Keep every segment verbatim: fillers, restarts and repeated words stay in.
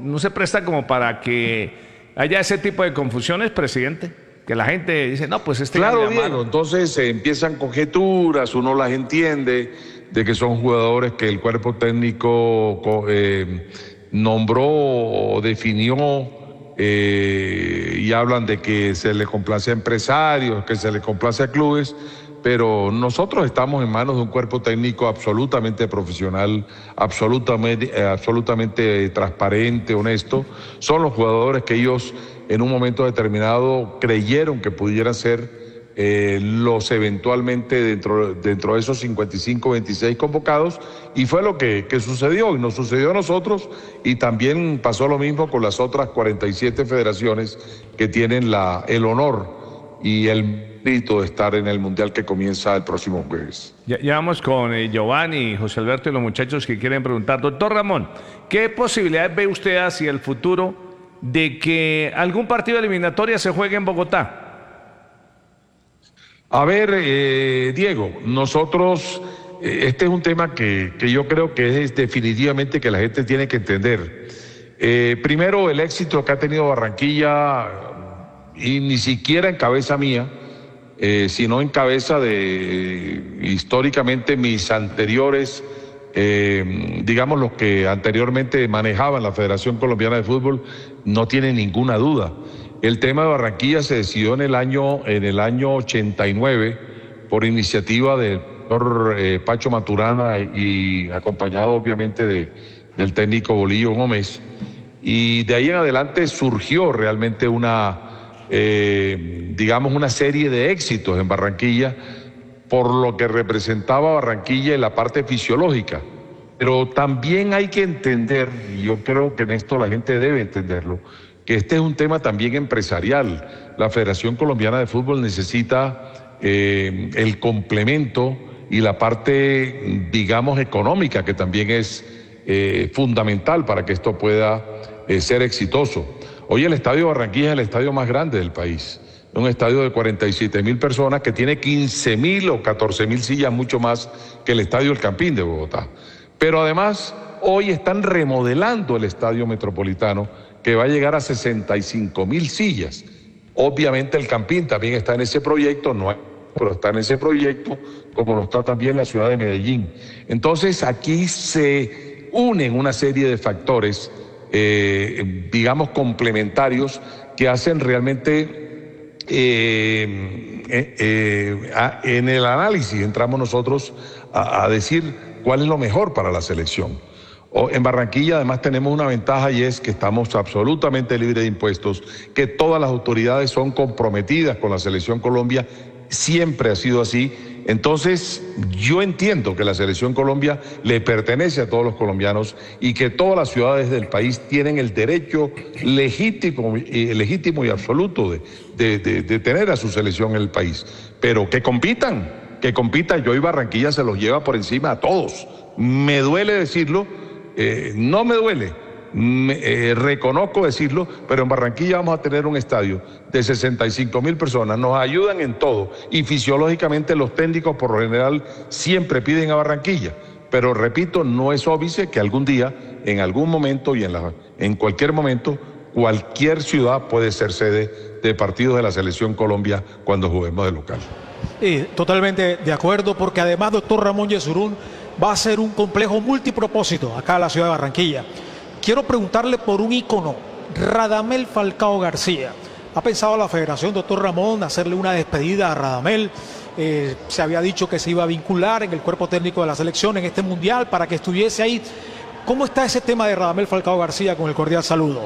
no se presta como para que haya ese tipo de confusiones, presidente? Que la gente dice, no, pues este... Claro, Diego, entonces se empiezan conjeturas, uno las entiende, de que son jugadores que el cuerpo técnico eh, nombró o definió, eh, y hablan de que se le complace a empresarios, que se le complace a clubes, pero nosotros estamos en manos de un cuerpo técnico absolutamente profesional, absolutamente, eh, absolutamente transparente, honesto. Son los jugadores que ellos en un momento determinado creyeron que pudieran ser eh, los eventualmente dentro, dentro de esos cincuenta y cinco, veintiséis convocados, y fue lo que, que sucedió, y nos sucedió a nosotros, y también pasó lo mismo con las otras cuarenta y siete federaciones que tienen la, el honor y el de estar en el Mundial que comienza el próximo jueves. Ya, ya vamos con eh, Giovanni, José Alberto y los muchachos que quieren preguntar. Doctor Ramón, ¿qué posibilidades ve usted hacia el futuro de que algún partido de eliminatoria se juegue en Bogotá? A ver, eh, Diego, nosotros, eh, este es un tema que, que yo creo que es definitivamente que la gente tiene que entender. Eh, primero, el éxito que ha tenido Barranquilla, y ni siquiera en cabeza mía, Eh, sino en cabeza de, eh, históricamente, mis anteriores, eh, digamos los que anteriormente manejaban la Federación Colombiana de Fútbol, no tiene ninguna duda. El tema de Barranquilla se decidió en el año, en el año ochenta y nueve por iniciativa del doctor eh, Pacho Maturana y acompañado obviamente de, del técnico Bolillo Gómez. Y de ahí en adelante surgió realmente una... Eh, digamos una serie de éxitos en Barranquilla por lo que representaba Barranquilla en la parte fisiológica, pero también hay que entender, y yo creo que en esto la gente debe entenderlo, que este es un tema también empresarial. La Federación Colombiana de Fútbol necesita eh, el complemento y la parte, digamos, económica, que también es eh, fundamental para que esto pueda eh, ser exitoso. Hoy el Estadio Barranquilla es el estadio más grande del país, un estadio de cuarenta y siete mil personas que tiene quince mil o catorce mil sillas, mucho más que el Estadio El Campín de Bogotá. Pero además, hoy están remodelando el Estadio Metropolitano, que va a llegar a sesenta y cinco mil sillas. Obviamente el Campín también está en ese proyecto, no hay, pero está en ese proyecto, como lo está también la ciudad de Medellín. Entonces aquí se unen una serie de factores, Eh, digamos, complementarios que hacen realmente eh, eh, eh, a, en el análisis entramos nosotros a, a decir cuál es lo mejor para la selección. O, en Barranquilla además tenemos una ventaja, y es que estamos absolutamente libres de impuestos, que todas las autoridades son comprometidas con la Selección Colombia, siempre ha sido así. Entonces, yo entiendo que la Selección Colombia le pertenece a todos los colombianos y que todas las ciudades del país tienen el derecho legítimo, eh, legítimo y absoluto de, de, de, de tener a su selección en el país. Pero que compitan, que compitan. Yo y Barranquilla se los lleva por encima a todos. Me duele decirlo, eh, no me duele. Me, eh, reconozco decirlo, pero en Barranquilla vamos a tener un estadio de sesenta y cinco mil personas, nos ayudan en todo, y fisiológicamente los técnicos por lo general siempre piden a Barranquilla, pero repito, no es óbice que algún día, en algún momento y en, la, en cualquier momento, cualquier ciudad puede ser sede de partidos de la Selección Colombia cuando juguemos de local. Sí, totalmente de acuerdo, porque además, doctor Ramón Yesurún, va a ser un complejo multipropósito acá en la ciudad de Barranquilla. Quiero preguntarle por un ícono, Radamel Falcao García. ¿Ha pensado la Federación, doctor Ramón, hacerle una despedida a Radamel? Eh, se había dicho que se iba a vincular en el cuerpo técnico de la selección en este mundial para que estuviese ahí. ¿Cómo está ese tema de Radamel Falcao García? Con el cordial saludo.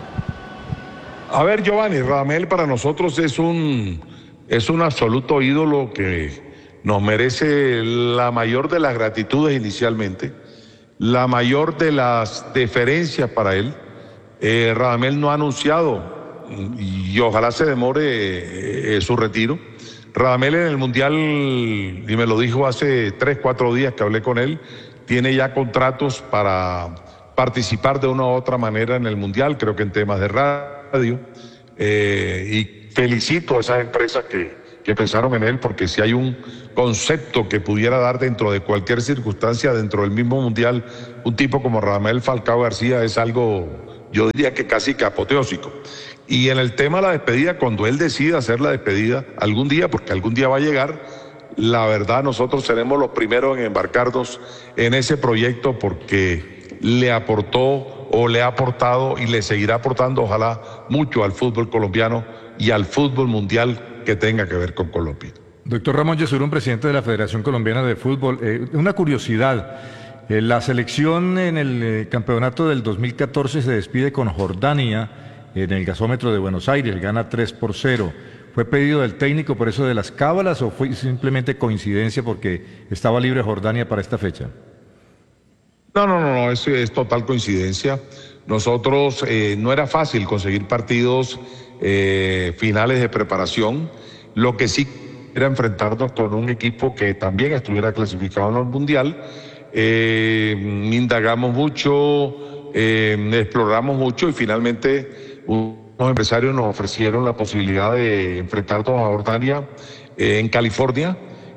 A ver, Giovanni, Radamel para nosotros es un, es un absoluto ídolo que nos merece la mayor de las gratitudes inicialmente, la mayor de las deferencias para él. Eh, Radamel no ha anunciado, y ojalá se demore eh, su retiro. Radamel en el Mundial, y me lo dijo hace tres, cuatro días que hablé con él, tiene ya contratos para participar de una u otra manera en el Mundial, creo que en temas de radio, eh, y felicito a esas empresas que, que pensaron en él, porque si hay un concepto que pudiera dar dentro de cualquier circunstancia, dentro del mismo Mundial, un tipo como Radamel Falcao García es algo yo diría que casi que apoteósico. Y en el tema de la despedida, cuando él decida hacer la despedida algún día, porque algún día va a llegar, la verdad nosotros seremos los primeros en embarcarnos en ese proyecto porque le aportó o le ha aportado y le seguirá aportando, ojalá, mucho al fútbol colombiano y al fútbol mundial que tenga que ver con Colombia. Doctor Ramón Yesurún, presidente de la Federación Colombiana de Fútbol, eh, una curiosidad, eh, la selección en el eh, campeonato del dos mil catorce se despide con Jordania en el gasómetro de Buenos Aires, gana tres por cero. ¿Fue pedido del técnico por eso de las cábalas o fue simplemente coincidencia porque estaba libre Jordania para esta fecha? No, no, no, no, es, es total coincidencia. Nosotros, eh, no era fácil conseguir partidos eh, finales de preparación, lo que sí era enfrentarnos con un equipo que también estuviera clasificado en el Mundial. Eh, indagamos mucho, eh, exploramos mucho y finalmente unos empresarios nos ofrecieron la posibilidad de enfrentarnos a Jordania eh, en California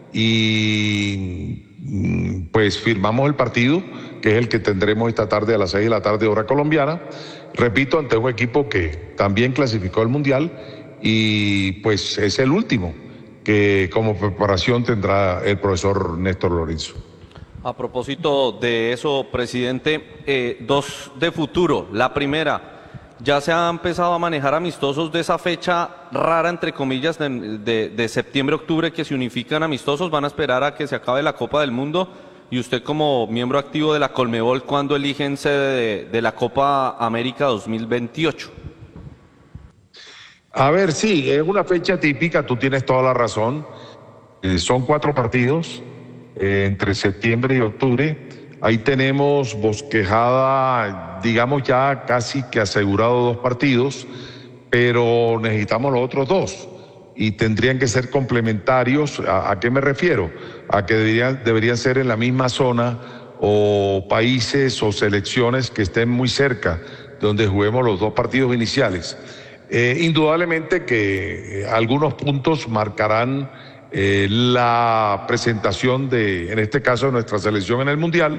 y pues firmamos el partido, que es el que tendremos esta tarde a las seis de la tarde hora colombiana. Repito, ante un equipo que también clasificó al Mundial y pues es el último que como preparación tendrá el profesor Néstor Lorenzo. A propósito de eso, presidente, eh, dos de futuro. La primera, ya se ha empezado a manejar amistosos de esa fecha rara, entre comillas, de, de, de septiembre-octubre, que se unifican amistosos. Van a esperar a que se acabe la Copa del Mundo. Y usted, como miembro activo de la Colmebol, ¿cuándo eligen sede de, de la Copa América dos mil veintiocho? A ver, sí, es una fecha típica, tú tienes toda la razón. Eh, son cuatro partidos eh, entre septiembre y octubre. Ahí tenemos bosquejada, digamos ya casi que asegurado dos partidos, pero necesitamos los otros dos y tendrían que ser complementarios. ¿A, a qué me refiero? A que deberían, deberían ser en la misma zona o países o selecciones que estén muy cerca, donde juguemos los dos partidos iniciales. Eh, indudablemente que eh, algunos puntos marcarán eh, la presentación de, en este caso, de nuestra selección en el Mundial,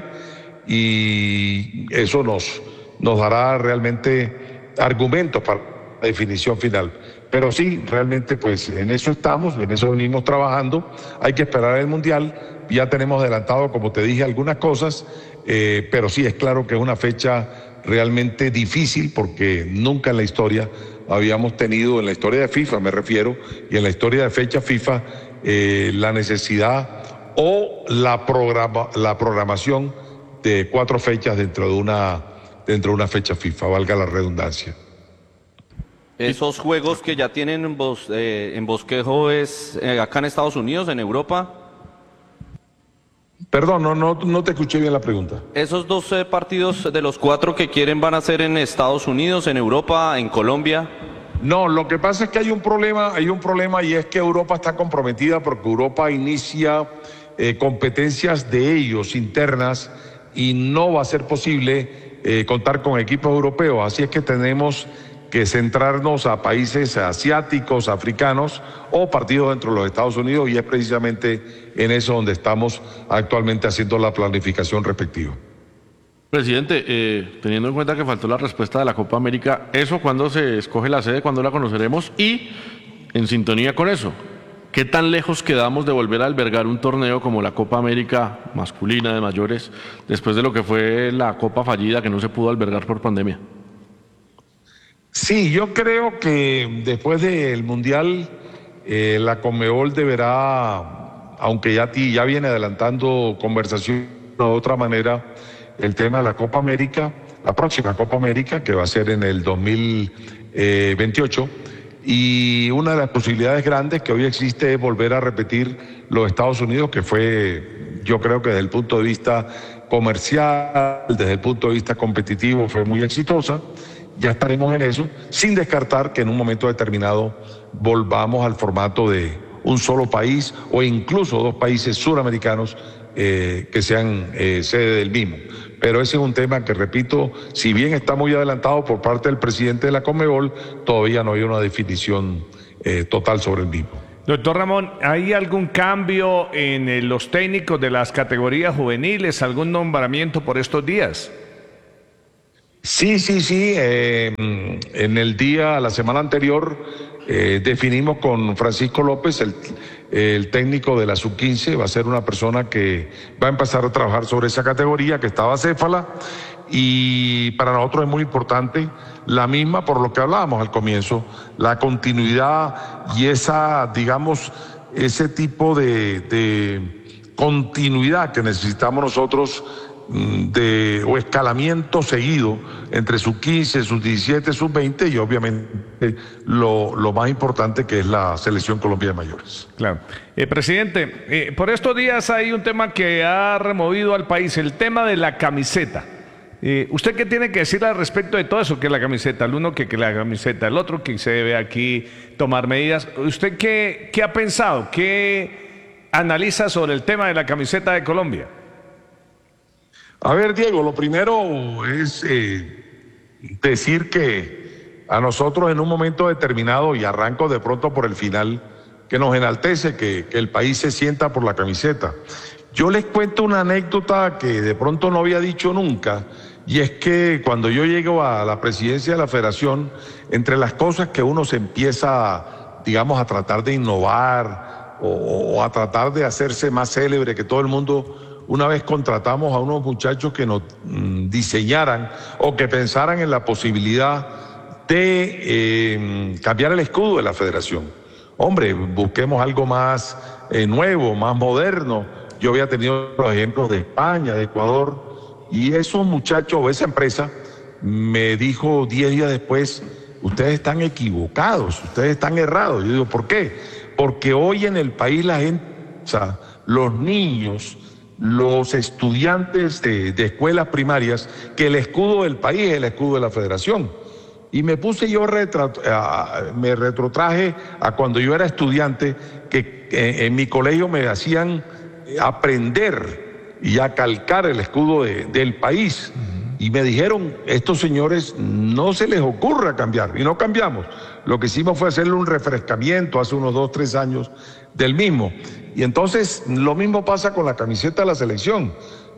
y eso nos, nos dará realmente argumentos para la definición final. Pero sí, realmente pues en eso estamos, en eso venimos trabajando. Hay que esperar el Mundial, ya tenemos adelantado, como te dije, algunas cosas, eh, pero sí es claro que es una fecha realmente difícil porque nunca en la historia habíamos tenido, en la historia de FIFA me refiero, y en la historia de fecha FIFA, eh, la necesidad o la, programa, la programación de cuatro fechas dentro de una, dentro de una fecha FIFA, valga la redundancia. Esos juegos que ya tienen en, bos, eh, en bosquejo es eh, acá en Estados Unidos, en Europa. Perdón, no, no, no te escuché bien la pregunta. Esos dos eh, partidos de los cuatro que quieren van a ser en Estados Unidos, en Europa, en Colombia. No, lo que pasa es que hay un problema, hay un problema y es que Europa está comprometida porque Europa inicia eh, competencias de ellos internas y no va a ser posible eh, contar con equipos europeos. Así es que tenemos que centrarnos a países asiáticos, africanos o partidos dentro de los Estados Unidos, y es precisamente en eso donde estamos actualmente haciendo la planificación respectiva. Presidente, eh, teniendo en cuenta que faltó la respuesta de la Copa América, ¿eso cuándo se escoge la sede, cuándo la conoceremos? Y en sintonía con eso, ¿qué tan lejos quedamos de volver a albergar un torneo como la Copa América masculina de mayores después de lo que fue la Copa fallida que no se pudo albergar por pandemia? Sí, yo creo que después del Mundial eh, la Conmebol deberá, aunque ya, ya viene adelantando conversación de otra manera, el tema de la Copa América, la próxima Copa América, que va a ser en el dos mil veintiocho, y una de las posibilidades grandes que hoy existe es volver a repetir los Estados Unidos, que fue, yo creo que desde el punto de vista comercial, desde el punto de vista competitivo, fue muy exitosa. Ya estaremos en eso, sin descartar que en un momento determinado volvamos al formato de un solo país o incluso dos países suramericanos eh, que sean eh, sede del mismo. Pero ese es un tema que, repito, si bien está muy adelantado por parte del presidente de la Conmebol, todavía no hay una definición eh, total sobre el mismo. Doctor Ramón, ¿hay algún cambio en eh, los técnicos de las categorías juveniles, algún nombramiento por estos días? Sí, sí, sí. Eh, en el día, la semana anterior, eh, definimos con Francisco López, el, el técnico de la sub quince, va a ser una persona que va a empezar a trabajar sobre esa categoría, que estaba céfala, y para nosotros es muy importante la misma, por lo que hablábamos al comienzo, la continuidad y esa, digamos, ese tipo de, de continuidad que necesitamos nosotros, de o escalamiento seguido entre sub quince, sub diecisiete, sub veinte y obviamente lo, lo más importante que es la selección Colombia de mayores. Claro. Eh, presidente, eh, por estos días hay un tema que ha removido al país, el tema de la camiseta. Eh, ¿Usted qué tiene que decir al respecto de todo eso? Que la camiseta, el uno que, que la camiseta, el otro que se debe aquí tomar medidas. ¿Usted qué, qué ha pensado? ¿Qué analiza sobre el tema de la camiseta de Colombia? A ver, Diego, lo primero es eh, decir que a nosotros en un momento determinado, y arranco de pronto por el final, que nos enaltece que, que el país se sienta por la camiseta. Yo les cuento una anécdota que de pronto no había dicho nunca, y es que cuando yo llego a la presidencia de la federación, entre las cosas que uno se empieza, digamos, a tratar de innovar o, o a tratar de hacerse más célebre que todo el mundo. Una vez contratamos a unos muchachos que nos mm, diseñaran o que pensaran en la posibilidad de eh, cambiar el escudo de la federación. Hombre, busquemos algo más eh, nuevo, más moderno. Yo había tenido los ejemplos de España, de Ecuador, y esos muchachos o esa empresa me dijo diez días después, ustedes están equivocados, ustedes están errados. Yo digo, ¿por qué? Porque hoy en el país la gente, o sea, los niños, los estudiantes de, de escuelas primarias, que el escudo del país es el escudo de la federación. Y me puse yo, retra, a, me retrotraje a cuando yo era estudiante, que en, en mi colegio me hacían aprender y a calcar el escudo de, del país. Y me dijeron, estos señores no se les ocurra cambiar, y no cambiamos. Lo que hicimos fue hacerle un refrescamiento hace unos dos, tres años del mismo. Y entonces lo mismo pasa con la camiseta de la selección.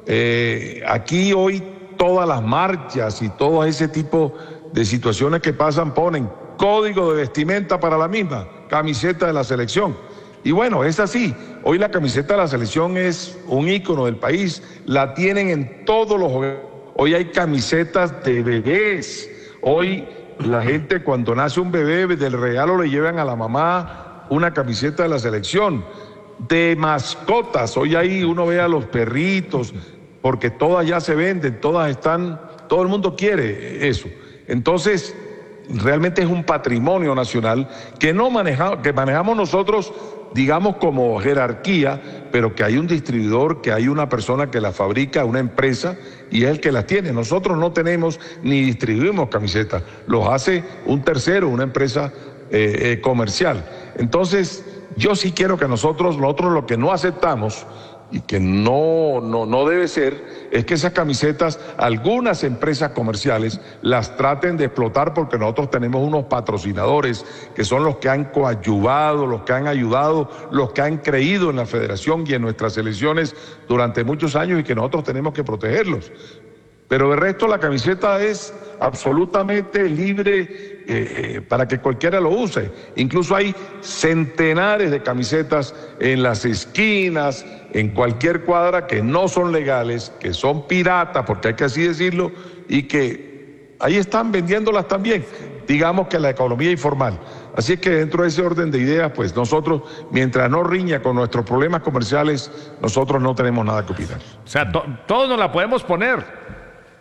Eh, aquí hoy todas las marchas y todo ese tipo de situaciones que pasan ponen código de vestimenta para la misma, camiseta de la selección. Y bueno, es así. Hoy la camiseta de la selección es un ícono del país, la tienen en todos los hogares. Hoy hay camisetas de bebés. Hoy la gente cuando nace un bebé, del regalo le llevan a la mamá una camiseta de la selección. De mascotas, hoy ahí uno ve a los perritos, porque todas ya se venden, todas están, todo el mundo quiere eso. Entonces, realmente es un patrimonio nacional que no maneja, que manejamos nosotros, digamos, como jerarquía, pero que hay un distribuidor, que hay una persona que la fabrica, una empresa, y es el que las tiene. Nosotros no tenemos ni distribuimos camisetas, los hace un tercero, una empresa eh, eh, comercial. Entonces, yo sí quiero que nosotros, nosotros lo que no aceptamos y que no, no, no debe ser, es que esas camisetas, algunas empresas comerciales las traten de explotar, porque nosotros tenemos unos patrocinadores que son los que han coadyuvado, los que han ayudado, los que han creído en la federación y en nuestras selecciones durante muchos años, y que nosotros tenemos que protegerlos. Pero de resto la camiseta es absolutamente libre eh, eh, para que cualquiera lo use. Incluso hay centenares de camisetas en las esquinas, en cualquier cuadra, que no son legales, que son piratas, porque hay que así decirlo, y que ahí están vendiéndolas también, digamos que la economía informal. Así es que dentro de ese orden de ideas, pues nosotros, mientras no riña con nuestros problemas comerciales, nosotros no tenemos nada que opinar. O sea, to todos nos la podemos poner.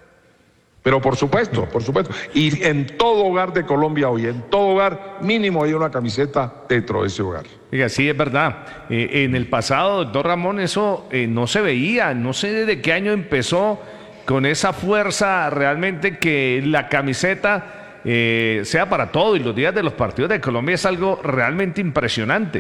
Pero por supuesto, por supuesto. Y en todo hogar de Colombia hoy, en todo hogar mínimo hay una camiseta dentro de ese hogar. Oiga, sí, es verdad. Eh, en el pasado, doctor Ramón, eso eh, no se veía. No sé desde qué año empezó con esa fuerza realmente que la camiseta eh, sea para todo. Y los días de los partidos de Colombia es algo realmente impresionante.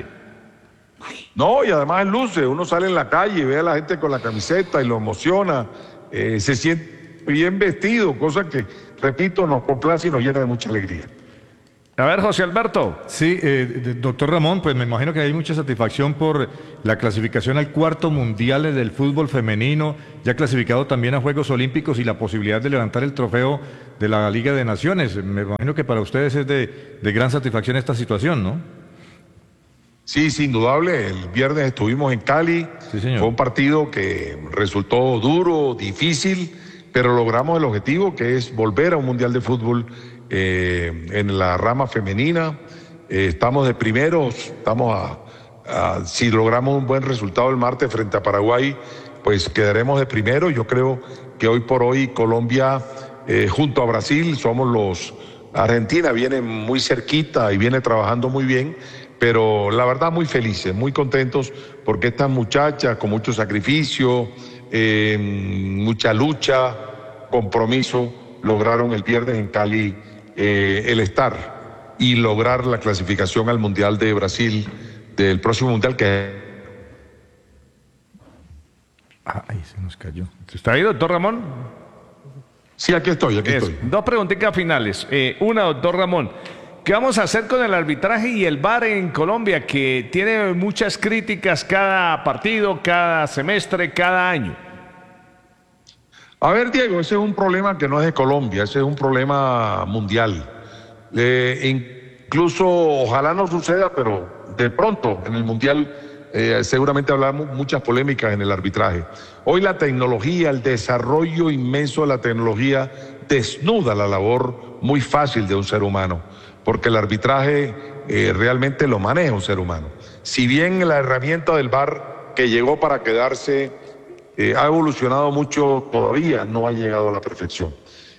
No, y además luce. Uno sale en la calle y ve a la gente con la camiseta y lo emociona. Eh, se siente bien vestido, cosa que, repito, nos complace y nos llena de mucha alegría. A ver, José Alberto. Sí, eh, doctor Ramón, pues me imagino que hay mucha satisfacción por la clasificación al cuarto mundial del fútbol femenino, ya clasificado también a Juegos Olímpicos y la posibilidad de levantar el trofeo de la Liga de Naciones. Me imagino que para ustedes es de, de gran satisfacción esta situación, ¿no? Sí, sin indudable. El viernes estuvimos en Cali. Sí, señor. Fue un partido que resultó duro, difícil, pero logramos el objetivo, que es volver a un mundial de fútbol eh, en la rama femenina. Eh, estamos de primeros, estamos a, a, si logramos un buen resultado el martes frente a Paraguay, pues quedaremos de primero. Yo creo que hoy por hoy Colombia, eh, junto a Brasil, somos los... Argentina viene muy cerquita y viene trabajando muy bien, pero la verdad muy felices, muy contentos, porque estas muchachas con mucho sacrificio, eh, mucha lucha, compromiso, lograron el viernes en Cali eh, el estar y lograr la clasificación al Mundial de Brasil, del próximo Mundial que... Ay, se nos cayó. ¿Está ahí, doctor Ramón? Sí, aquí estoy, aquí Eso. estoy. Dos preguntitas finales. Eh, una, doctor Ramón. ¿Qué vamos a hacer con el arbitraje y el V A R en Colombia, que tiene muchas críticas cada partido, cada semestre, cada año? A ver, Diego, ese es un problema que no es de Colombia, ese es un problema mundial. Eh, incluso, ojalá no suceda, pero de pronto en el mundial eh, seguramente hablamos muchas polémicas en el arbitraje. Hoy la tecnología, el desarrollo inmenso de la tecnología desnuda la labor muy fácil de un ser humano, porque el arbitraje eh, realmente lo maneja un ser humano. Si bien la herramienta del V A R, que llegó para quedarse, eh, ha evolucionado mucho, todavía no ha llegado a la perfección.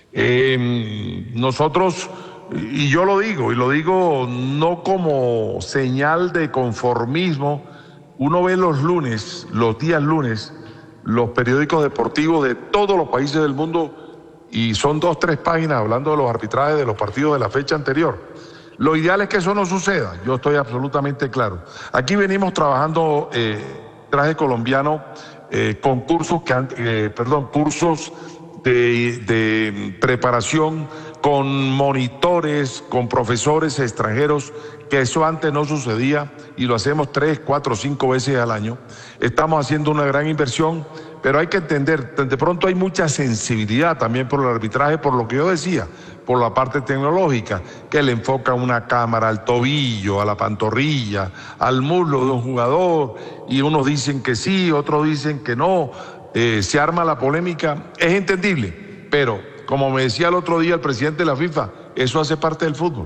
Eh, nosotros, y yo lo digo, y lo digo no como señal de conformismo, uno ve los lunes, los días lunes, los periódicos deportivos de todos los países del mundo, y son dos, tres páginas hablando de los arbitrajes de los partidos de la fecha anterior. Lo ideal es que eso no suceda, yo estoy absolutamente claro. Aquí venimos trabajando eh, traje colombiano, eh, con cursos, que han, eh, perdón, cursos de, de preparación con monitores, con profesores extranjeros, que eso antes no sucedía, y lo hacemos tres, cuatro, cinco veces al año. Estamos haciendo una gran inversión, pero hay que entender, de pronto hay mucha sensibilidad también por el arbitraje, por lo que yo decía, por la parte tecnológica, que le enfoca una cámara al tobillo, a la pantorrilla, al muslo de un jugador, y unos dicen que sí, otros dicen que no, eh, se arma la polémica, es entendible, pero como me decía el otro día el presidente de la FIFA, eso hace parte del fútbol.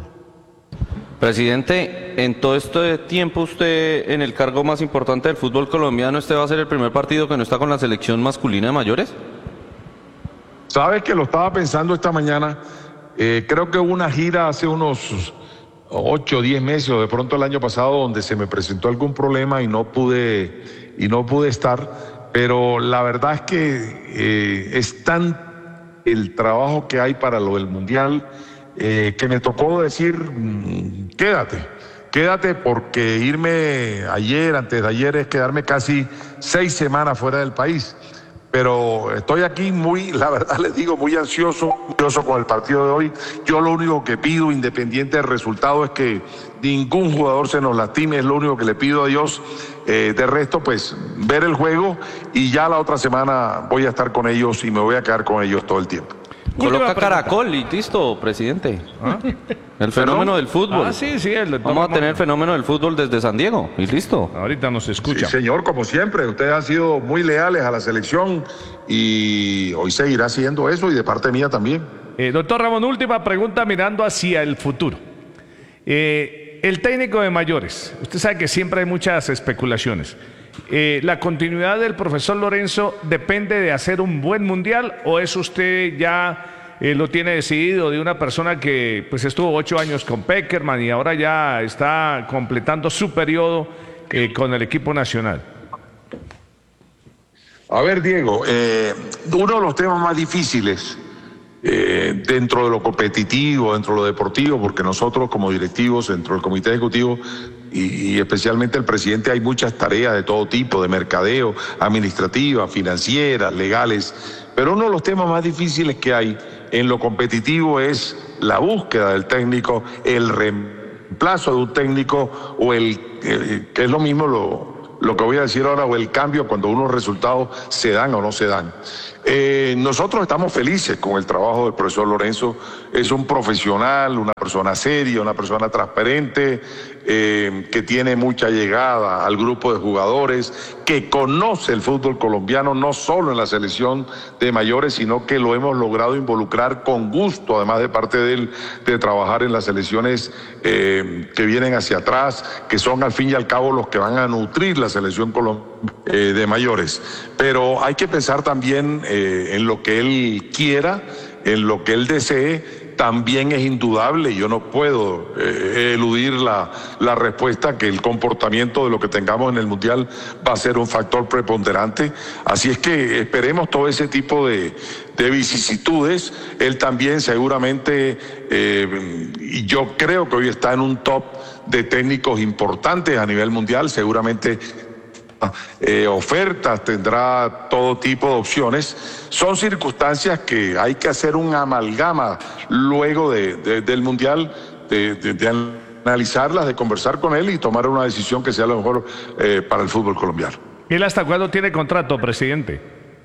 Presidente, en todo este tiempo usted en el cargo más importante del fútbol colombiano, ¿este va a ser el primer partido que no está con la selección masculina de mayores? Sabes que lo estaba pensando esta mañana, eh, creo que hubo una gira hace unos ocho o diez meses, o de pronto el año pasado, donde se me presentó algún problema y no pude, y no pude estar, pero la verdad es que eh, es tan el trabajo que hay para lo del Mundial, eh, que me tocó decir, mmm, quédate, quédate, porque irme ayer, antes de ayer, es quedarme casi seis semanas fuera del país. Pero estoy aquí muy, la verdad les digo, muy ansioso, ansioso con el partido de hoy. Yo lo único que pido, independiente del resultado, es que ningún jugador se nos lastime, es lo único que le pido a Dios. Eh, de resto, pues, ver el juego, y ya la otra semana voy a estar con ellos y me voy a quedar con ellos todo el tiempo. Coloca Caracol y listo, presidente. ¿Ah? El fenómeno del fútbol. Ah, sí, sí. El Vamos a tener el fenómeno del fútbol desde San Diego y listo. Ahorita nos escucha. Sí, señor, como siempre, ustedes han sido muy leales a la selección y hoy seguirá siendo eso, y de parte mía también. Eh, doctor Ramón, última pregunta mirando hacia el futuro. Eh, el técnico de mayores, usted sabe que siempre hay muchas especulaciones. Eh, ¿La continuidad del profesor Lorenzo depende de hacer un buen mundial, o es usted ya eh, lo tiene decidido de una persona que pues estuvo ocho años con Peckerman y ahora ya está completando su periodo eh, con el equipo nacional? A ver, Diego, eh, uno de los temas más difíciles eh, dentro de lo competitivo, dentro de lo deportivo, porque nosotros como directivos, dentro del comité ejecutivo y, y especialmente el presidente, hay muchas tareas de todo tipo, de mercadeo, administrativas, financieras, legales, pero uno de los temas más difíciles que hay en lo competitivo es la búsqueda del técnico, el reemplazo de un técnico o el, eh, que es lo mismo lo, lo que voy a decir ahora, o el cambio cuando unos resultados se dan o no se dan. Eh, nosotros estamos felices con el trabajo del profesor Lorenzo. Es un profesional, una persona seria, una persona transparente, eh, que tiene mucha llegada al grupo de jugadores, que conoce el fútbol colombiano no solo en la selección de mayores, sino que lo hemos logrado involucrar con gusto, además de parte de él, de trabajar en las selecciones eh, que vienen hacia atrás, que son al fin y al cabo los que van a nutrir la selección colombiana eh, de mayores. Pero hay que pensar también eh, en lo que él quiera, en lo que él desee. También es indudable, yo no puedo eh, eludir la, la respuesta, que el comportamiento de lo que tengamos en el Mundial va a ser un factor preponderante. Así es que esperemos todo ese tipo de, de vicisitudes. Él también seguramente, eh, y yo creo que hoy está en un top de técnicos importantes a nivel mundial, seguramente Eh, ofertas, tendrá todo tipo de opciones. Son circunstancias que hay que hacer un amalgama luego de, de, del Mundial, de, de, de analizarlas, de conversar con él y tomar una decisión que sea lo mejor eh, para el fútbol colombiano. ¿Él hasta cuándo tiene contrato, presidente?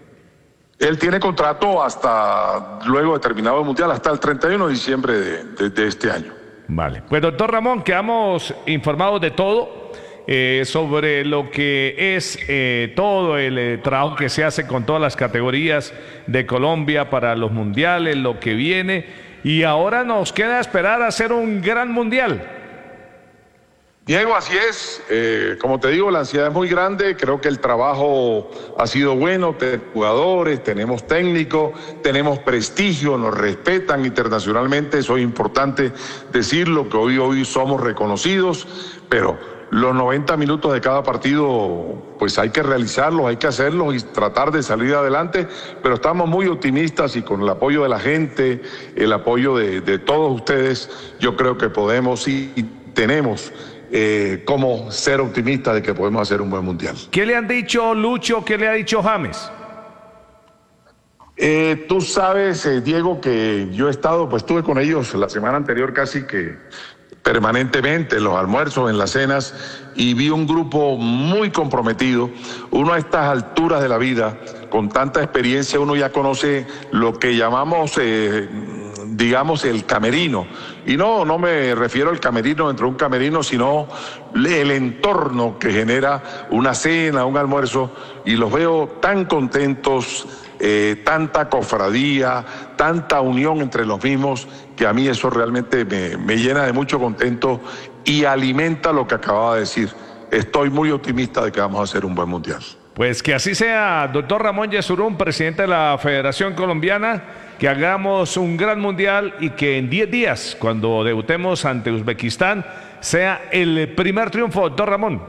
Él tiene contrato hasta luego de terminado el Mundial, hasta el treinta y uno de diciembre de, de, de este año. Vale. Pues doctor Ramón, quedamos informados de todo. Eh, sobre lo que es eh, todo el eh, trabajo que se hace con todas las categorías de Colombia para los mundiales, lo que viene, y ahora nos queda esperar a hacer un gran mundial. Diego, así es. Eh, como te digo, la ansiedad es muy grande. Creo que el trabajo ha sido bueno. Tenemos jugadores, tenemos técnicos, tenemos prestigio, nos respetan internacionalmente. Eso es importante decirlo, que hoy, hoy somos reconocidos, pero los noventa minutos de cada partido, pues hay que realizarlos, hay que hacerlos y tratar de salir adelante, pero estamos muy optimistas y con el apoyo de la gente, el apoyo de, de todos ustedes, yo creo que podemos y, y tenemos eh, como ser optimistas de que podemos hacer un buen mundial. ¿Qué le han dicho Lucho, qué le ha dicho James? Eh, tú sabes, eh, Diego, que yo he estado, pues estuve con ellos la semana anterior casi que permanentemente en los almuerzos, en las cenas, y vi un grupo muy comprometido. Uno a estas alturas de la vida, con tanta experiencia, uno ya conoce lo que llamamos, eh, digamos, el camerino. Y no, no me refiero al camerino dentro de un camerino, sino el entorno que genera una cena, un almuerzo, y los veo tan contentos, eh, tanta cofradía, tanta unión entre los mismos, que a mí eso realmente me, me llena de mucho contento y alimenta lo que acababa de decir. Estoy muy optimista de que vamos a hacer un buen mundial. Pues que así sea, doctor Ramón Yesurún, presidente de la Federación Colombiana, que hagamos un gran mundial y que en diez días, cuando debutemos ante Uzbekistán, sea el primer triunfo, doctor Ramón.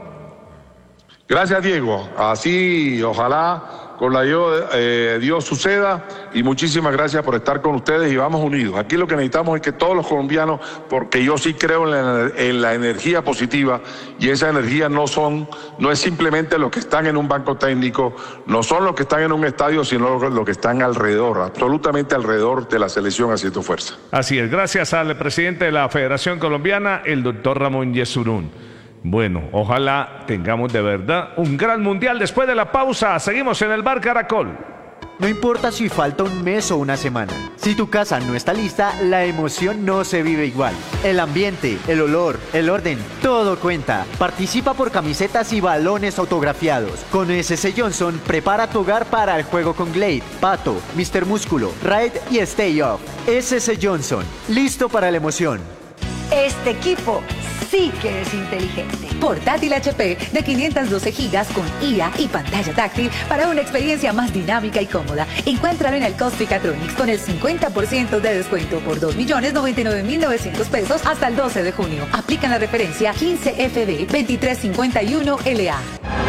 Gracias, Diego. Así, ojalá con la ayuda de eh, Dios suceda, y muchísimas gracias por estar con ustedes y vamos unidos. Aquí lo que necesitamos es que todos los colombianos, porque yo sí creo en la, en la energía positiva, y esa energía no son, no es simplemente los que están en un banco técnico, no son los que están en un estadio, sino los que están alrededor, absolutamente alrededor de la selección haciendo fuerza. Así es, gracias al presidente de la Federación Colombiana, el doctor Ramón Yesurún. Bueno, ojalá tengamos de verdad un gran mundial. Después de la pausa, seguimos en el Bar Caracol. No importa si falta un mes o una semana. Si tu casa no está lista, la emoción no se vive igual. El ambiente, el olor, el orden, todo cuenta. Participa por camisetas y balones autografiados. Con S C Johnson, prepara tu hogar para el juego con Glade, Pato, mister Músculo, Raid y Stay Off. S C Johnson, listo para la emoción. Este equipo sí que es inteligente. Portátil H P de quinientos doce gigas con I A y pantalla táctil para una experiencia más dinámica y cómoda. Encuéntralo en el Costicatronics con el cincuenta por ciento de descuento por dos millones noventa y nueve mil novecientos pesos hasta el doce de junio. Aplican la referencia quince F B veintitrés cincuenta y uno L A.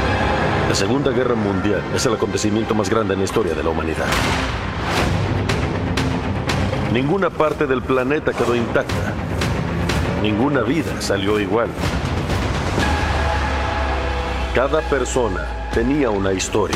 La Segunda Guerra Mundial es el acontecimiento más grande en la historia de la humanidad. Ninguna parte del planeta quedó intacta. Ninguna vida salió igual. Cada persona tenía una historia.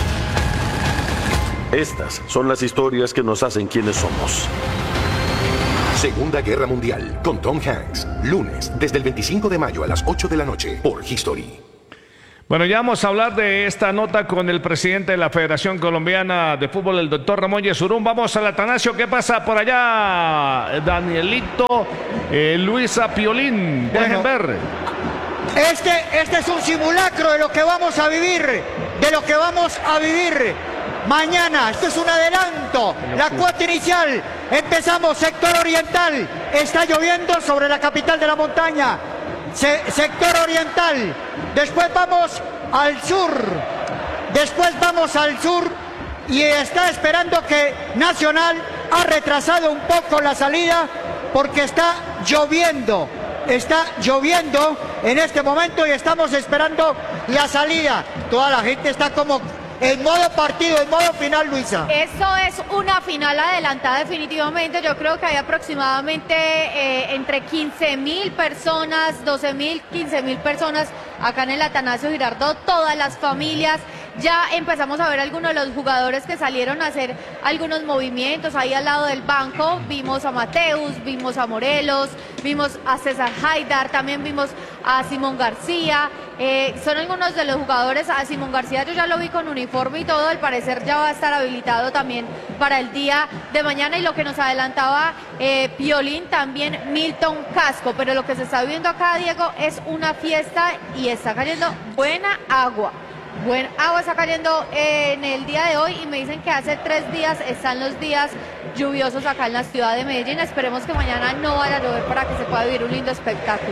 Estas son las historias que nos hacen quienes somos. Segunda Guerra Mundial con Tom Hanks. Lunes, desde el veinticinco de mayo a las ocho de la noche por History. Bueno, ya vamos a hablar de esta nota con el presidente de la Federación Colombiana de Fútbol, el doctor Ramón Yesurún. Vamos al Atanasio. ¿Qué pasa por allá, Danielito? Eh, Luisa Piolín, dejen Bueno, ver. Este, este es un simulacro de lo que vamos a vivir, de lo que vamos a vivir mañana. Esto es un adelanto. La cuota inicial. Empezamos sector oriental. Está lloviendo sobre la capital de la montaña. Se, sector oriental. Después vamos al sur. Después vamos al sur. Y está esperando que Nacional ha retrasado un poco la salida porque está lloviendo. Está lloviendo en este momento y estamos esperando la salida. Toda la gente está como en modo partido, en modo final, Luisa. Eso es una final adelantada definitivamente. Yo creo que hay aproximadamente eh, entre quince mil personas, doce mil, quince mil personas acá en el Atanasio Girardot, todas las familias. Ya empezamos a ver algunos de los jugadores que salieron a hacer algunos movimientos ahí al lado del banco. Vimos a Mateus, vimos a Morelos, vimos a César Haidar, también vimos a Simón García. Eh, son algunos de los jugadores. A Simón García yo ya lo vi con uniforme y todo, al parecer ya va a estar habilitado también para el día de mañana. Y lo que nos adelantaba eh, Piolín, también Milton Casco. Pero lo que se está viendo acá, Diego, es una fiesta y está cayendo buena agua. Buen agua está cayendo en el día de hoy y me dicen que hace tres días están los días lluviosos acá en la ciudad de Medellín. Esperemos que mañana no vaya a llover para que se pueda vivir un lindo espectáculo.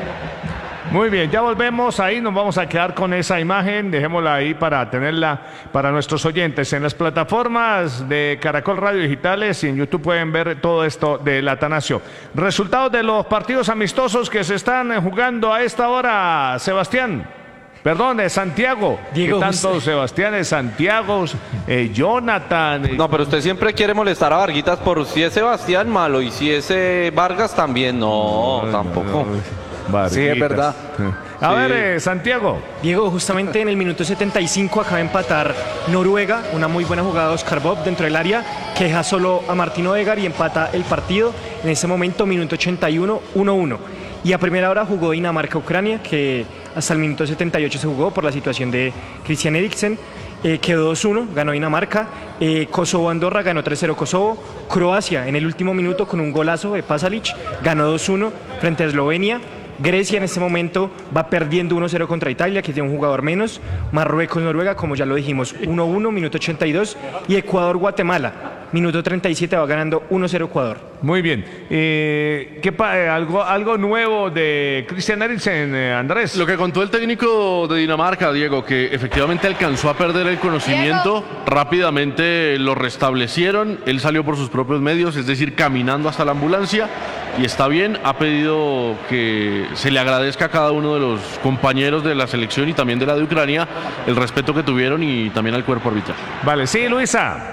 Muy bien, ya volvemos ahí, nos vamos a quedar con esa imagen, dejémosla ahí para tenerla para nuestros oyentes. En las plataformas de Caracol Radio Digitales y en YouTube pueden ver todo esto del Atanasio. Resultados de los partidos amistosos que se están jugando a esta hora, Sebastián. Perdón, de Santiago. Diego, ¿Qué tanto usted... Sebastián es Santiago, eh, Jonathan? Eh. No, pero usted siempre quiere molestar a Varguitas por si es Sebastián malo y si es eh, Vargas también. No, no tampoco. No, no. Sí, es verdad. A Sí. ver, eh, Santiago. Diego, justamente en el minuto setenta y cinco acaba de empatar Noruega, una muy buena jugada de Oscar Bob dentro del área, que deja solo a Martín Odegaard y empata el partido. En ese momento, minuto ochenta y uno, uno uno. Y a primera hora jugó Dinamarca-Ucrania, que hasta el minuto setenta y ocho se jugó por la situación de Christian Eriksen. Eh, quedó dos uno, ganó Dinamarca. Eh, Kosovo-Andorra ganó tres cero Kosovo. Croacia en el último minuto con un golazo de Pasalic ganó dos uno frente a Eslovenia. Grecia en este momento va perdiendo uno cero contra Italia, que tiene un jugador menos. Marruecos-Noruega, como ya lo dijimos, uno uno, minuto ochenta y dos. Y Ecuador-Guatemala, minuto treinta y siete, va ganando uno cero Ecuador. Muy bien. Eh, ¿qué pa eh, algo, algo nuevo de Christian Eriksen, eh, Andrés? Lo que contó el técnico de Dinamarca, Diego, que efectivamente alcanzó a perder el conocimiento, Diego. Rápidamente lo restablecieron, él salió por sus propios medios, es decir, caminando hasta la ambulancia, y está bien, ha pedido que se le agradezca a cada uno de los compañeros de la selección y también de la de Ucrania el respeto que tuvieron y también al cuerpo arbitral. Vale, sí, Luisa.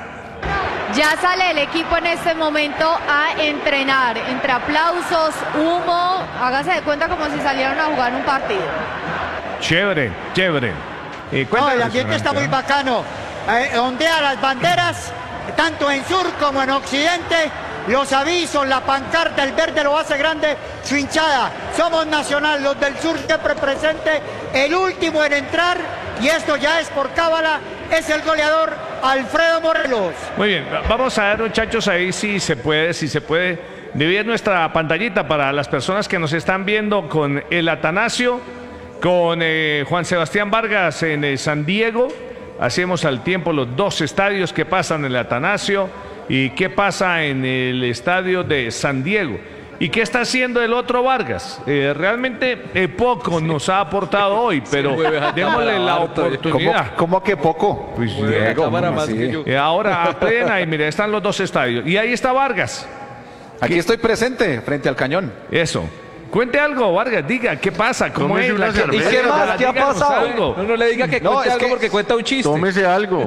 Ya sale el equipo en este momento a entrenar, entre aplausos, humo, hágase de cuenta como si salieran a jugar un partido. Chévere, chévere. Eh, no, el ambiente está muy bacano. Eh, ondea las banderas, tanto en sur como en occidente. Los avisos, la pancarta, el verde lo hace grande, su hinchada. Somos Nacional, los del sur siempre presente, el último en entrar, y esto ya es por cábala, es el goleador Alfredo Morelos. Muy bien, vamos a ver, muchachos, ahí si se puede, si se puede dividir nuestra pantallita para las personas que nos están viendo con el Atanasio, con eh, Juan Sebastián Vargas en eh, San Diego. Hacemos al tiempo los dos estadios que pasan en el Atanasio y qué pasa en el estadio de San Diego. ¿Y qué está haciendo el otro Vargas? Eh, realmente eh, poco sí. nos ha aportado hoy, pero sí, démosle la oportunidad. ¿Cómo, cómo que poco? Pues, Diego, más sí. que yo. Eh, ahora aprenden ahí, mire, están los dos estadios. Y ahí está Vargas. Aquí ¿Qué? estoy presente, frente al cañón. Eso. Cuente algo, Vargas, diga, ¿qué pasa? ¿Cómo es la ¿Y qué más? ¿Qué ha pasado? Algo. No, no le diga que no, cuente algo que... porque cuenta un chiste. Tómese algo.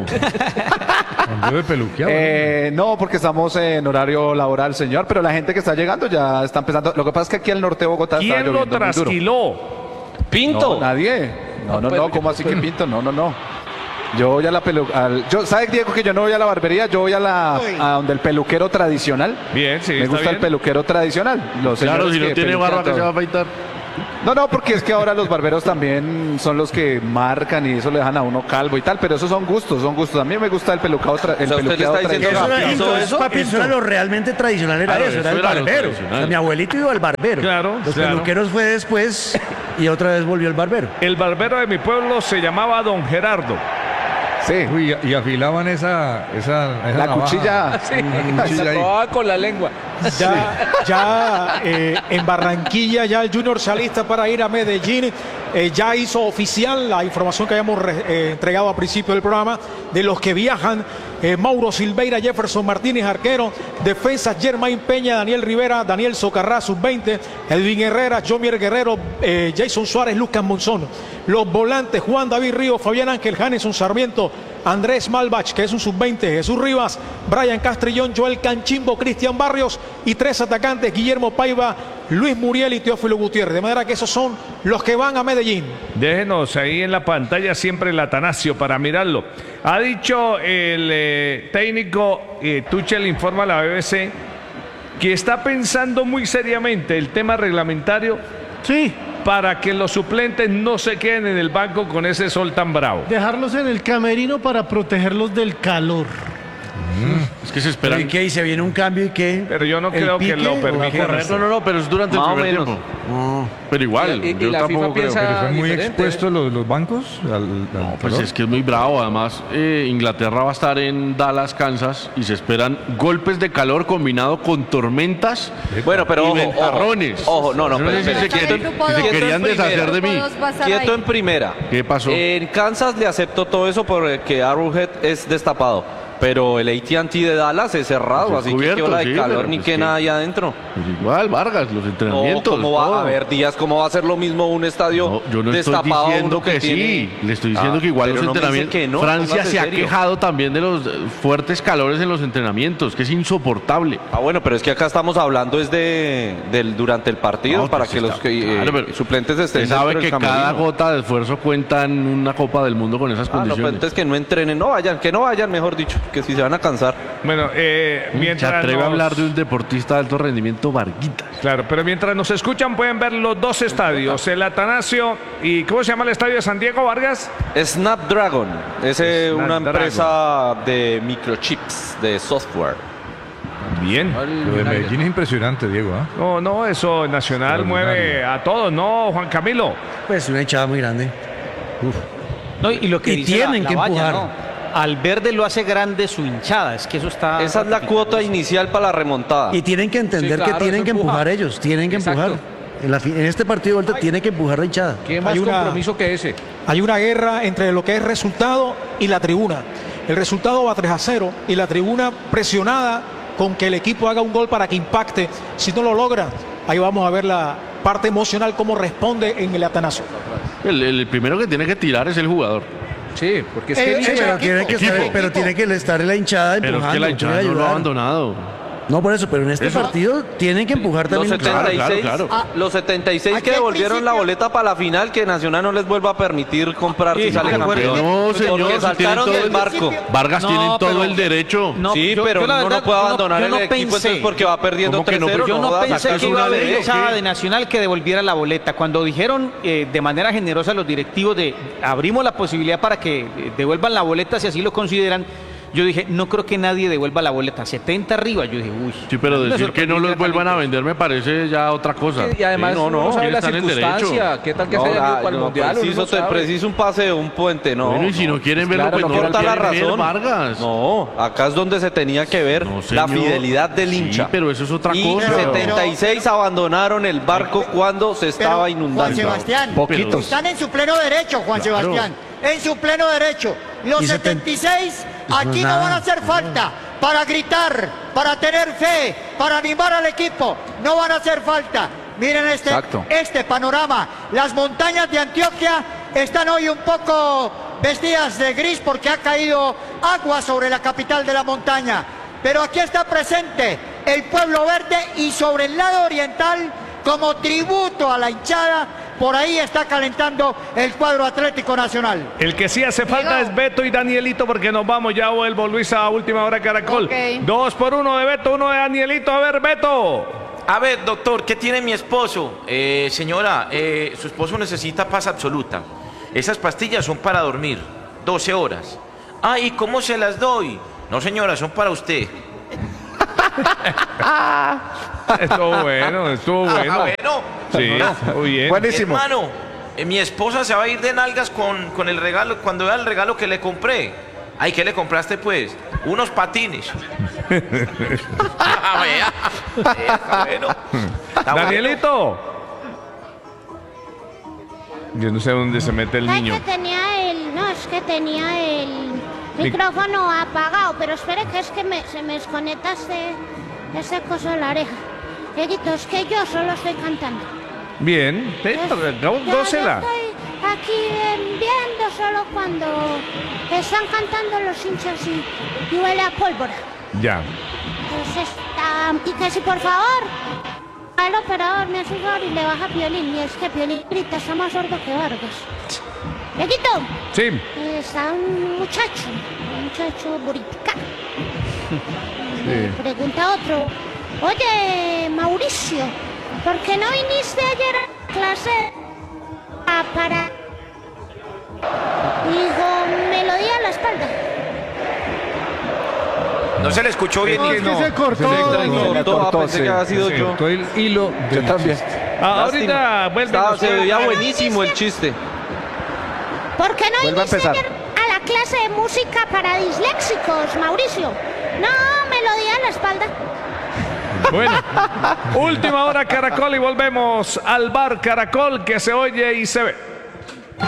eh, no, porque estamos en horario laboral, señor, pero la gente que está llegando ya está empezando. Lo que pasa es que aquí al norte de Bogotá está lloviendo muy duro. ¿Quién lo trasquiló? ¿Pinto? No, nadie. No, no, no, ¿cómo así que Pinto? No, no, no. Yo voy a la peluquería. Yo, ¿sabe, Diego, que yo no voy a la barbería? Yo voy a la a donde el peluquero tradicional. Bien, sí. Me está gusta bien. el peluquero tradicional. Los Claro, señores si no que tiene peluquean barba, que todo. se va a afeitar. No, no, porque es que ahora los barberos también son los que marcan y eso le dejan a uno calvo y tal, pero esos son gustos, son gustos. A mí me gusta el pelucado, tra- el O sea, usted le peluqueado está diciendo tradicional. que Eso, ¿Hizo era- eso? papi, eso era lo realmente tradicional, era Claro, eso, era eso el era lo barbero. tradicional. O sea, mi abuelito iba al barbero. Claro, Los claro. peluqueros fue después y otra vez volvió el barbero. El barbero de mi pueblo se llamaba Don Gerardo. Sí. Uy, y afilaban esa, esa, esa La navaja. cuchilla. La cuchilla ahí. con la lengua. Ya, ya eh, en Barranquilla ya el Junior se alista para ir a Medellín. Eh, ya hizo oficial la información que habíamos re- eh, entregado al principio del programa de los que viajan. eh, Mauro Silveira, Jefferson Martínez, arquero. Defensas, Germain Peña, Daniel Rivera, Daniel Socarrá, sub veinte. Edwin Herrera, Jomier Guerrero, eh, Jason Suárez, Lucas Monzón. Los volantes, Juan David Ríos, Fabián Ángel, Janeson Sarmiento, Andrés Malbach, que es un sub veinte, Jesús Rivas, Brian Castrillón, Joel Canchimbo, Cristian Barrios y tres atacantes, Guillermo Paiva, Luis Muriel y Teófilo Gutiérrez. De manera que esos son los que van a Medellín. Déjenos ahí en la pantalla siempre el Atanasio para mirarlo. Ha dicho el eh, técnico, eh, Tuchel informa a la B B C, que está pensando muy seriamente el tema reglamentario. Sí. Para que los suplentes no se queden en el banco con ese sol tan bravo. Dejarlos en el camerino para protegerlos del calor. Es que se esperan. ¿Y qué? ¿Y se viene un cambio y qué? Pero yo no ¿El creo que pique lo o permitan. correr? No, no, no, pero es durante Más el o primer menos. tiempo. No, pero igual, Y- y yo la tampoco FIFA creo. piensa- Pero son muy diferente, expuestos los, los bancos al, al No, pues calor. es que es muy bravo. Además, eh, Inglaterra va a estar en Dallas, Kansas, y se esperan golpes de calor combinado con tormentas. Bueno, pero y ojo, ventarrones. ojo, ojo, no, no, Yo pero sé si espere. se quieren- Grupo si se dos. querían Quieto en deshacer de primera. mí. Grupo dos va a estar Quieto ahí. en primera. ¿Qué pasó? En Kansas le acepto todo eso porque Arrowhead es destapado. Pero el A T and T de Dallas es cerrado, Pues es así que cubierto, qué ola de sí, calor pero ni pues que que- nada allá adentro. Pues igual, Vargas, los No, entrenamientos. ¿cómo va todo. a haber días? ¿Cómo va a ser lo mismo un estadio No, yo no estoy destapado a diciendo uno que, tiene- sí, le estoy diciendo Ah, que igual pero los no me dice entrenamientos. que no, Francia póngase se ha serio. quejado también de los eh, fuertes calores en los entrenamientos, que es insoportable. Ah, bueno, pero es que acá estamos hablando es de del durante el partido No, para pues que los está- que, eh, claro, pero suplentes estén Usted sabe dentro que del cada camerino. gota de esfuerzo cuenta en una Copa del Mundo con esas Ah, no, pues condiciones. entonces que no entrenen, no vayan, que no vayan, mejor dicho, que si se van a cansar. Bueno, eh, Se mientras atreve a nos- hablar de un deportista de alto rendimiento, Varguita. Claro, pero mientras nos escuchan pueden ver los dos estadios, el Atanasio y ¿cómo se llama el estadio de San Diego, Vargas? Snapdragon, es eh, una Snapdragon. empresa de microchips, de software. Bien. Lo de Medellín es impresionante, Diego. ¿ah? No, no, eso Nacional mueve a todos, ¿no, Juan Camilo? Pues una hinchada muy grande. No, y lo que Y dice tienen la- que la valla, empujar. ¿no? Al verde lo hace grande su hinchada, es que eso está... Esa es la cuota inicial para la remontada. Y tienen que entender Sí, claro, que tienen eso que empuja. empujar ellos, tienen que Exacto. empujar. En, la fi- en este partido de vuelta tiene que empujar la hinchada. ¿Qué más Hay una- compromiso que ese? Hay una guerra entre lo que es resultado y la tribuna. El resultado va tres a cero y la tribuna presionada con que el equipo haga un gol para que impacte. Si no lo logra, ahí vamos a ver la parte emocional, cómo responde en el Atanasio. El, el primero que tiene que tirar es el jugador. Sí, porque es Eh, que eh, dice pero, el tiene equipo. que estar, Equipo. pero tiene que estar en la hinchada Pero empujando. es que la tiene hinchada que no lo ha ayudar. abandonado. No, por eso, pero en este Eso. partido tienen que empujar Los también. setenta y seis, claro, claro. ah, los setenta y seis Aquí que al devolvieron la principio- boleta para la final, que Nacional no les vuelva a permitir comprar si Sí, sale de acuerdo. campeón. No, señor, Porque si saltaron tienen todo del el- barco. Vargas No, tienen todo pero- el derecho. No, sí, yo- pero yo la uno verdad, no puede yo no- abandonar yo no el equipo pensé. entonces porque va perdiendo ¿Cómo que tres no? cero. Pero Yo no jodas, pensé acá que es iba a una haber ley, ¿o hinchada qué? de Nacional que devolviera la boleta. Cuando dijeron eh, de manera generosa los directivos de abrimos la posibilidad para que eh, devuelvan la boleta si así lo consideran, yo dije, no creo que nadie devuelva la boleta. setenta arriba, yo dije, uy. Sí, pero Me decir que no los sorprendí vuelvan a gratamente. vender me parece ya otra cosa. Y además Sí, no, uno no, no sabe la ¿quién está en el circunstancia. derecho? ¿Qué tal que No, se haya ido ah, para el no, mundial? Uno preciso, no sabe. preciso un pase, un puente, no. Bueno, y si no quieren verlo, claro, pues no no lo importa la quieren ver, razón. Vargas. No, acá es donde se tenía que ver No, la señor. fidelidad del Sí, hincha. pero eso es otra y cosa. setenta y seis abandonaron el barco cuando se estaba Pero, inundando. Juan Sebastián, Poquitos. están en su pleno derecho, Juan Claro. Sebastián. En su pleno derecho. Los Y seten- setenta y seis Eso aquí no no es van a nada. hacer falta para gritar, para tener fe, para animar al equipo. No van a hacer falta. Miren este, Exacto. este panorama. Las montañas de Antioquia están hoy un poco vestidas de gris porque ha caído agua sobre la capital de la montaña. Pero aquí está presente el pueblo verde y sobre el lado oriental, como tributo a la hinchada, Por ahí está calentando el cuadro Atlético Nacional. El que sí hace falta es Beto y Danielito porque nos vamos. Ya vuelvo, Luis, a última hora Caracol. Ok. Dos por uno de Beto, uno de Danielito. A ver, Beto. A ver, doctor, ¿qué tiene mi esposo? Eh, señora, eh, su esposo necesita paz absoluta. Esas pastillas son para dormir, doce horas. Ah, ¿y cómo se las doy? No, señora, son para usted. Estuvo bueno, estuvo bueno. Ah, bueno. Sí, muy bien. Hermano, eh, mi esposa se va a ir de nalgas con, con el regalo, cuando vea el regalo que le compré. Ay, ¿qué le compraste, pues? Unos patines. Ah, vea. Está bueno. Está Danielito. Yo no sé dónde se mete el Ay, niño. que tenía el... No, es que tenía el micrófono apagado, pero espere que es que me, se me desconecta este, este coso de la oreja. Dieguito, es que yo solo estoy cantando. Bien, Yo, yo gócela. estoy aquí eh, viendo solo cuando están cantando los hinchas y, y huele a pólvora. Ya. Entonces, ah, y que si por favor al operador me hace un favor y le baja Piolín. Y es que Piolín grita, está más sordo que Vargas. Dieguito, Sí. eh, está un muchacho, un muchacho buritica. Sí. Pregunta otro. Oye, Mauricio, ¿por qué no viniste ayer a clase a para... Digo, melodía a la espalda. No se le escuchó bien. No, es que se cortó. Se le cortó, pensé que había sido Se yo. cortó el hilo. Yo también. Ah, ahorita vuelve. Estaba- se veía buenísimo el chiste. ¿Por qué no Vuelve a viniste empezar. ayer a la clase de música para disléxicos, Mauricio? No, melodía a la espalda. Bueno, última hora Caracol y volvemos al bar Caracol que se oye y se ve.